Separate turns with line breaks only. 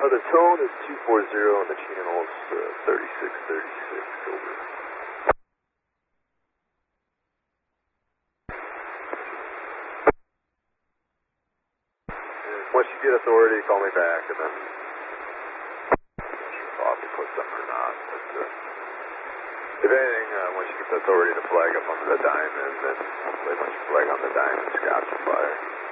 The tone is 240 and the channel is 3636, over. And once you get authority, call me back, and then I'm not sure if I'll be put something or not, but if anything, once you get the authority to flag up under the diamond, then once you flag on the diamond, Scott's will fire.